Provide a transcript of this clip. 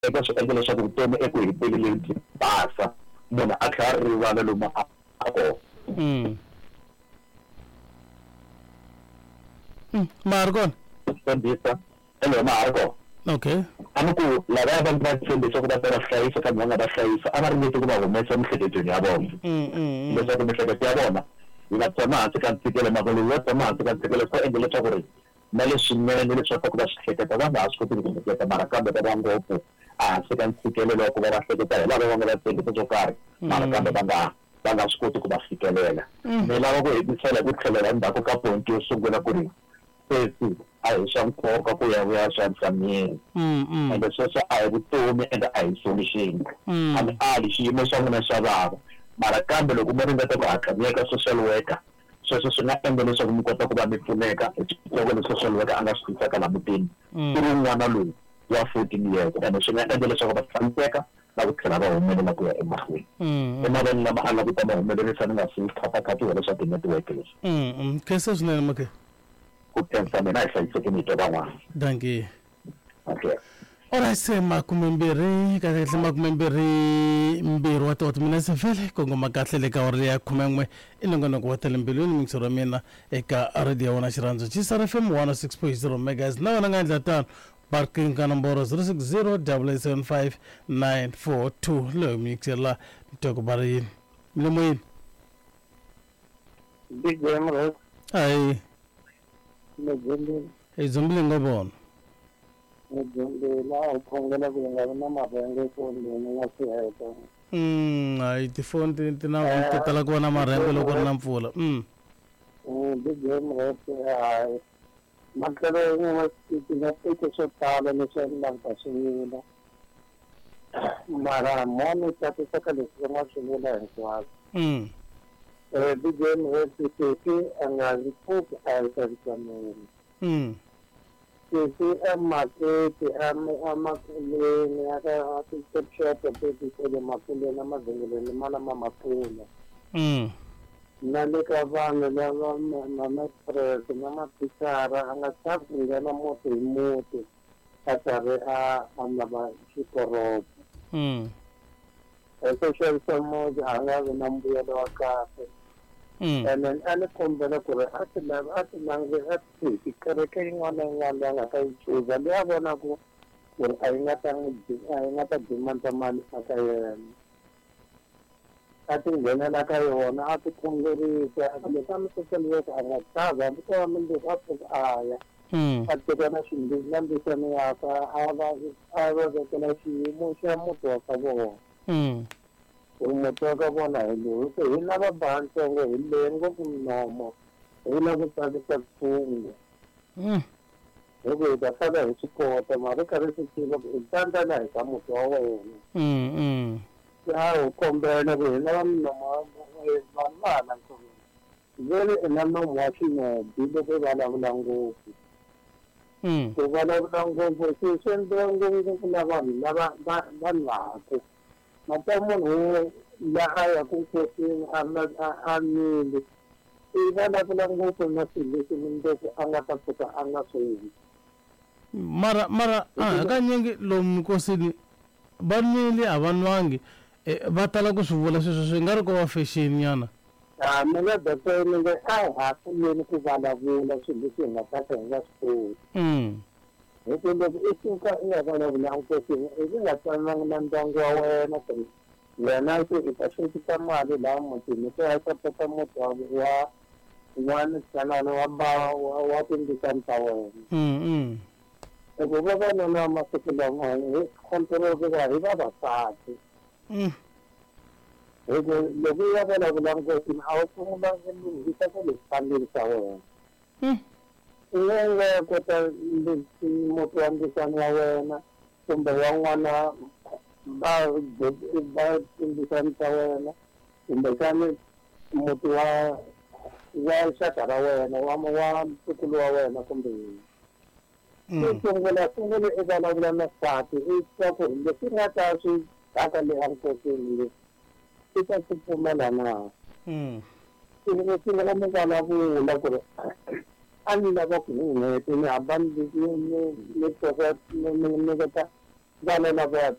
eka swi endla leswaku vutomi eku heteleleni byi basa munhu a tlhela a rivala lomu a kona. Ma ri kona? Tshembisa hello ma ha ri kona. Okay. A ni ku lava vanhu va tshembisa ku va ta va hlayisa kambe va nga va hlayisa a va ringeti ku va humesa miehleketweni ya vona leswaku miehleketo ya vona yi nga tshama hansi ka ntshikelelo mhaka lowu va tshama hansi ka ntshikelelo swi endla leswaku ri na leswinene leswi va ku va swi hleketa va nga ha swi koti ku hleketa mara kambe va va ngopfu hansi ka ntshikelelo wa ku va va hleketa hi lava va nga va tshembisa swo karhi mara kambe va nga swi koti ku va fikelela. Ni lava ku hetisela hi ku tlhelela endzhaku ka point yo sungula ku ri sweswi a hi swa nkoka ku ya vuya xanisa miri ende sweswo a hi vutomi ende a hi solution a ni ali xiyimo xa n'wina xa vava mara kambe loko mi ringeta ku hatla mi ya ka social worker sweswo swi nga endla leswaku mi kota ku va mi pfuneka hi switsongo leswi social worker a nga swi tisaka laha mutini ku ri n'wana loyi wa 14 years ende swi nga endla leswaku va tshamiseka na ku tlhela va humelela ku ya emahlweni emaleni lama a lava ku ta ma humelerisa ni nga si khatakhatiwa leswa ti-network leswi khensa swinene make ku khensa mina hi hlayisekini hi twa van'wana. Thank you. Okay. Alright, se makumembirhi kahle makumembirhi wa tona mina se vele kongoma kahle le ka ori ya 11 inongonoko wa telembilweni mixero mina eka radio wona xirhandzu Chisar FM 106.0 megas na wona nga endla tano parking ka nomboro 0608775942 lo mixela toko bari le moyini big game ai Mejende ezombile ngobona la ukhongela kuyenga na marengo ko ndene ya siheta ai tifoni tina tala ku na marembe loko ri na mpfula big game ai makalo ni tina teke swo tala leswi endlaka swin'wana mara moni tati saka leswi nga swin'wana hinkwaswo big game sisi anga ripuki ayisavisameni sisi emaketi amakuleni ati-shop petisele makuleni amavhengeleni malama makulu na le ka vanhu lava mamestrese na mathicara a nga tsaki nghena muti hi muti a karhi a lava xikoropo xavisa muti a nga vi na mbuyelo wa kahle and then a ni kombela ku ri a ti kereke yin'wana na yin'wana leyi a nga ta yi chuza leyi a vonaku ku ri a yi nga ta dimanta mali aka yena a ti nghenela ka yona a ti khongerisa loko a mi social worker a nga chaza hambi ko va mindzuku a pfuka a ya a teka na ximbisani yakwa a va vekela xiyimo xa muti wa ka vona muti wa ka vona hi lowu so hi lava baha ntsongo hi leyi ngopfu minomo hi lava ku tsakisa mfungho hi ku hi ta faka hi swi kota mara karhi swi tiva ku hi tsandzana hi ka muti wa wena a wu kombela ku hi lava minomo vanhu va hala ntsongo vele i na nomo wa xinodi loko hi vulavula ngopfu ku vulavula ngopfu swi endliwa ngopfu na vanhu lava va nwaku mata munhu laha ya ku nkosini a nile i vulavula ngopfu na swilo leswi mindzuku a nga ta pfuka a nga swi endli mara hakanyingi lomu nkosini va nwile a va nwangi va tala ku swi vula sweswo swi nga ri ko va fashion nyana mina doctor ni nge a hi hafuleni ku vulavula swilo leswi hi nga ta ka hi nga swi koti hi ku loko i suka i ya vulavula nkosini i nga twanangi na ndyangu wa wena ku ri wena se i ta xotisa mali laha mutini se a sapota muti wa n'wana wa tindzisani ta wena loko vavanuna masiku lama hi control-iwa hi vavasati hi ku loko i ya vulavula nkosini a wu sungula lunghisa ka le xipandeni xa wena i nga kota muti wa ndzisani wa wena kumbe wa n'wana va tindzisani ta wena kumbe xani muti wa xaka ra wena wa ntukulu wa wena kumbe sungula i vulavula na nsati i swa ku leswi nga ta swi taka le enkosini leswi i ta swi pfumela na sungula mi vulavula ku ri a ni lava ku ni n'hweti ni hamba ni veka vana lava